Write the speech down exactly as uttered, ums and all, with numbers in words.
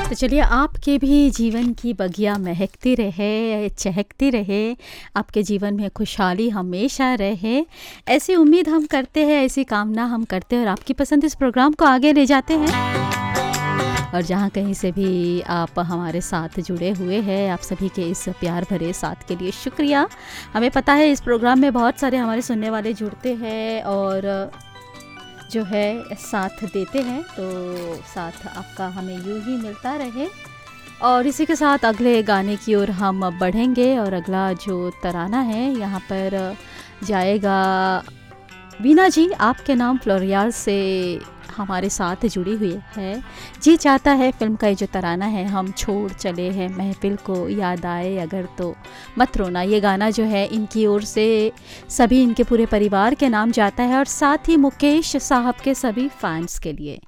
तो चलिए आपके भी जीवन की बगिया महकती रहे, चहकती रहे, आपके जीवन में खुशहाली हमेशा रहे, ऐसी उम्मीद हम करते हैं, ऐसी कामना हम करते हैं और आपकी पसंद इस प्रोग्राम को आगे ले जाते हैं। और जहाँ कहीं से भी आप हमारे साथ जुड़े हुए हैं, आप सभी के इस प्यार भरे साथ के लिए शुक्रिया। हमें पता है इस प्रोग्राम में बहुत सारे हमारे सुनने वाले जुड़ते हैं और जो है साथ देते हैं, तो साथ आपका हमें यूं ही मिलता रहे। और इसी के साथ अगले गाने की ओर हम बढ़ेंगे और अगला जो तराना है यहाँ पर जाएगा। वीना जी आपके नाम फ्लोरियाल से हमारे साथ जुड़ी हुई है। जी चाहता है फिल्म का ये जो तराना है, हम छोड़ चले हैं महफिल को, याद आए अगर तो मत रोना। ये गाना जो है इनकी ओर से सभी इनके पूरे परिवार के नाम जाता है और साथ ही मुकेश साहब के सभी फैंस के लिए।